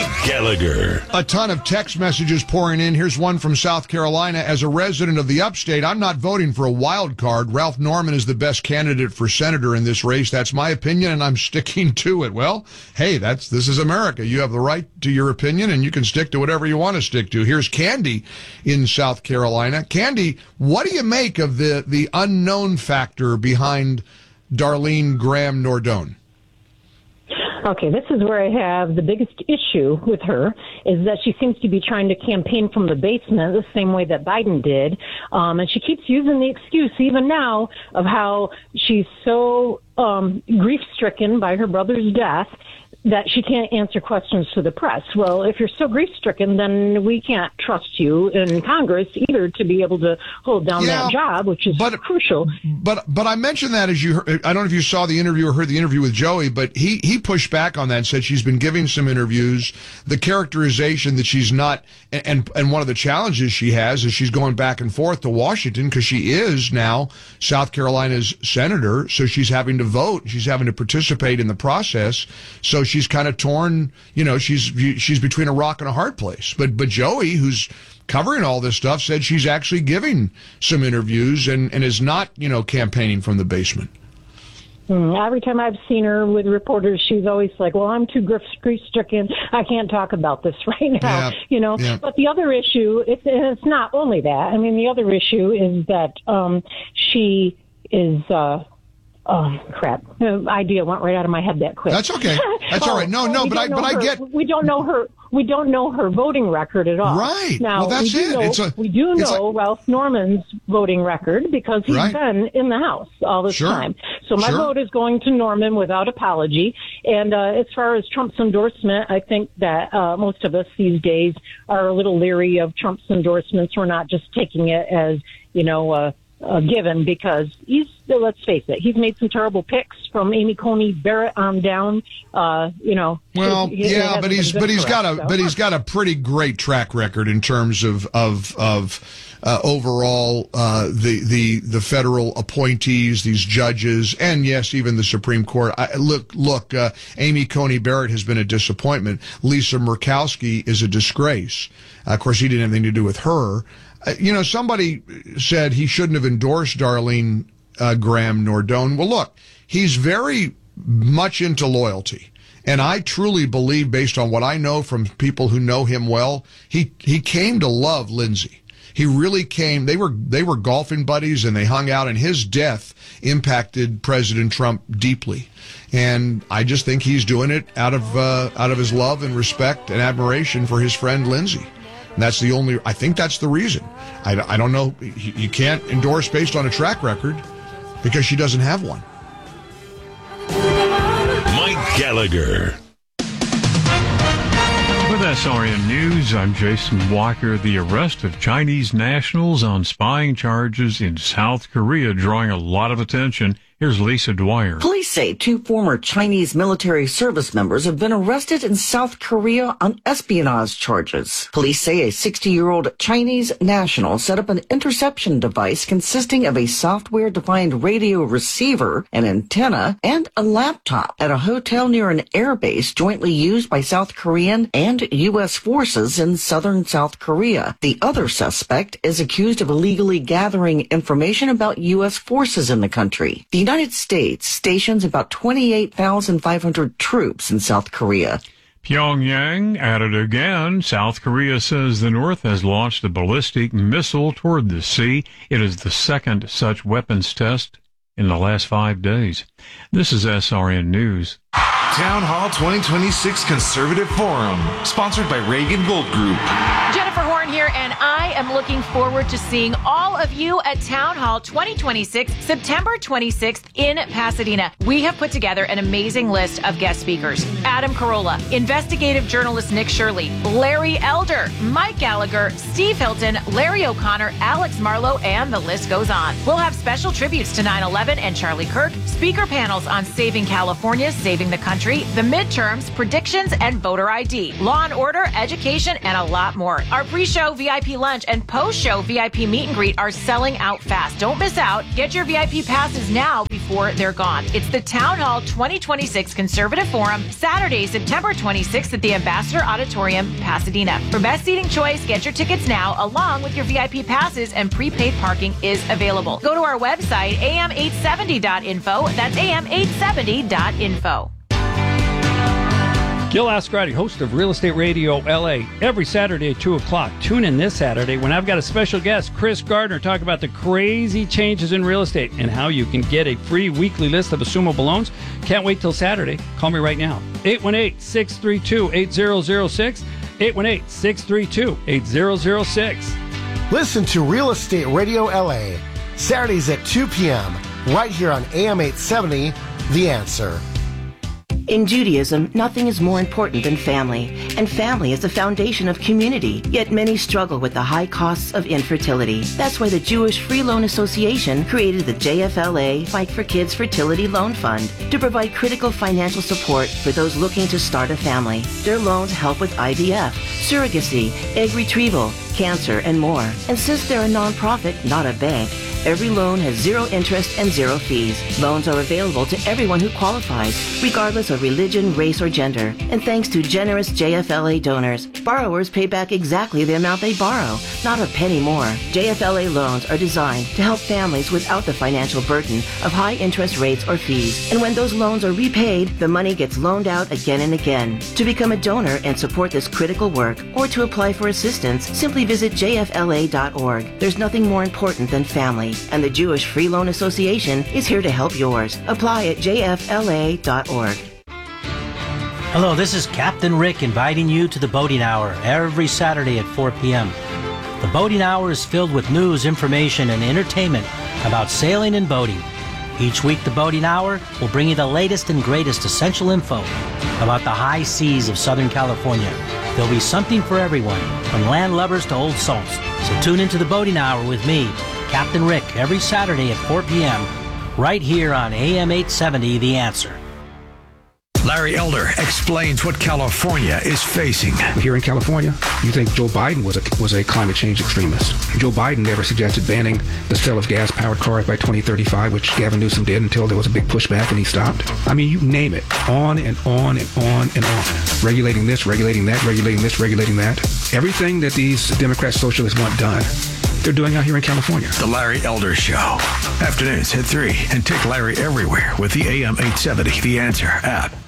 Gallagher. A ton of text messages pouring in. Here's one from South Carolina. As a resident of the upstate, I'm not voting for a wild card. Ralph Norman is the best candidate for senator in this race. That's my opinion, and I'm sticking to it. Well, hey, this is America. You have the right to your opinion, and you can stick to whatever you want to stick to. Here's Candy in South Carolina. Candy, what do you make of the unknown factor behind Darlene Graham Nordone? Okay, this is where I have the biggest issue with her, is that she seems to be trying to campaign from the basement the same way that Biden did. And she keeps using the excuse, even now, of how she's so grief-stricken by her brother's death that she can't answer questions to the press. Well, if you're so grief-stricken, then we can't trust you in Congress either to be able to hold down that job, which is crucial. But I mentioned that as you heard, I don't know if you saw the interview or heard the interview with Joey, but he pushed back on that and said she's been giving some interviews. The characterization that she's not, and one of the challenges she has is she's going back and forth to Washington because she is now South Carolina's senator, so she's having to vote. She's having to participate in the process. So she's kind of torn, she's between a rock and a hard place. But Joey, who's covering all this stuff, said she's actually giving some interviews and is not, campaigning from the basement. Every time I've seen her with reporters, she's always like, well, I'm too grief-stricken. I can't talk about this right now, Yeah. But the other issue, it's not only that. I mean, the other issue is that she is... Oh, crap. The idea went right out of my head that quick. That's okay. That's all right. No, but I get... We don't know her voting record at all. Right. Now, well, that's it. We do know Ralph Norman's voting record because he's been in the House all this time. So my vote is going to Norman without apology. And as far as Trump's endorsement, I think that most of us these days are a little leery of Trump's endorsements. We're not just taking it as, given, because let's face it, he's made some terrible picks from Amy Coney Barrett on down. But he's got a pretty great track record in terms of overall the federal appointees, these judges, and yes, even the Supreme Court. Look, Amy Coney Barrett has been a disappointment. Lisa Murkowski is a disgrace. Of course, he didn't have anything to do with her. Somebody said he shouldn't have endorsed Darlene Graham Nordone. Well, look, he's very much into loyalty. And I truly believe, based on what I know from people who know him well, he came to love Lindsey. He really came. They were golfing buddies, and they hung out, and his death impacted President Trump deeply. And I just think he's doing it out of his love and respect and admiration for his friend Lindsey. And I think that's the reason. I don't know. You can't endorse based on a track record because she doesn't have one. Mike Gallagher. With SRN News, I'm Jason Walker. The arrest of Chinese nationals on spying charges in South Korea drawing a lot of attention. Here's Lisa Dwyer. Police say 2 former Chinese military service members have been arrested in South Korea on espionage charges. Police say a 60-year-old Chinese national set up an interception device consisting of a software-defined radio receiver, an antenna, and a laptop at a hotel near an airbase jointly used by South Korean and U.S. forces in southern South Korea. The other suspect is accused of illegally gathering information about U.S. forces in the country. The United States stations about 28,500 troops in South Korea. Pyongyang at it again. South Korea says the North has launched a ballistic missile toward the sea. It is the second such weapons test in the last 5 days. This is SRN News. Town Hall 2026 Conservative Forum, sponsored by Reagan Gold Group. Jennifer Horn here, and I am looking forward to seeing all of you at Town Hall 2026, September 26th in Pasadena. We have put together an amazing list of guest speakers. Adam Carolla, investigative journalist Nick Shirley, Larry Elder, Mike Gallagher, Steve Hilton, Larry O'Connor, Alex Marlowe, and the list goes on. We'll have special tributes to 9/11 and Charlie Kirk, speaker panels on saving California, saving the country, the midterms, predictions, and voter ID, law and order, education, and a lot more. Our pre Pre-show VIP lunch and post-show VIP meet and greet are selling out fast. Don't miss out. Get your VIP passes now before they're gone. It's the Town Hall 2026 Conservative Forum, Saturday, September 26th at the Ambassador Auditorium, Pasadena. For best seating choice, get your tickets now, along with your VIP passes, and prepaid parking is available. Go to our website, am870.info. That's am870.info. Gil Ascarati, host of Real Estate Radio LA, every Saturday at 2 o'clock. Tune in this Saturday when I've got a special guest, Chris Gardner, talk about the crazy changes in real estate and how you can get a free weekly list of assumable loans. Can't wait till Saturday. Call me right now. 818-632-8006. 818-632-8006. Listen to Real Estate Radio LA, Saturdays at 2 p.m., right here on AM 870, The Answer. In Judaism, nothing is more important than family, and family is the foundation of community, yet many struggle with the high costs of infertility. That's why the Jewish Free Loan Association created the JFLA Fight for Kids Fertility Loan Fund to provide critical financial support for those looking to start a family. Their loans help with IVF, surrogacy, egg retrieval, cancer, and more. And since they're a nonprofit, not a bank, every loan has zero interest and zero fees. Loans are available to everyone who qualifies, regardless of religion, race, or gender. And thanks to generous JFLA donors, borrowers pay back exactly the amount they borrow, not a penny more. JFLA loans are designed to help families without the financial burden of high interest rates or fees. And when those loans are repaid, the money gets loaned out again and again. To become a donor and support this critical work, or to apply for assistance, simply visit jfla.org. There's nothing more important than family, and the Jewish Free Loan Association is here to help yours. Apply at jfla.org. Hello, this is Captain Rick inviting you to the Boating Hour every Saturday at 4 p.m. The Boating Hour is filled with news, information, and entertainment about sailing and boating. Each week, the Boating Hour will bring you the latest and greatest essential info about the high seas of Southern California. There'll be something for everyone, from land lovers to old salts. So tune into the Boating Hour with me, Captain Rick, every Saturday at 4 p.m., right here on AM 870, The Answer. Larry Elder explains what California is facing. Here in California, you think Joe Biden was a climate change extremist. Joe Biden never suggested banning the sale of gas-powered cars by 2035, which Gavin Newsom did until there was a big pushback and he stopped. I mean, you name it. On and on and on and on. Regulating this, regulating that, regulating this, regulating that. Everything that these Democrat socialists want done, they're doing out here in California. The Larry Elder Show. Afternoons at 3. And take Larry everywhere with the AM 870 The Answer app.